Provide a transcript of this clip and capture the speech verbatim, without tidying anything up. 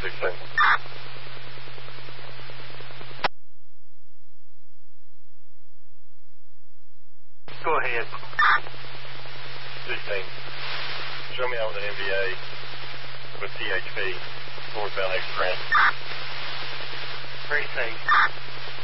sixteen. Go ahead. sixteen. Show me out with an M V A with T H P, northbound Express. Very safe.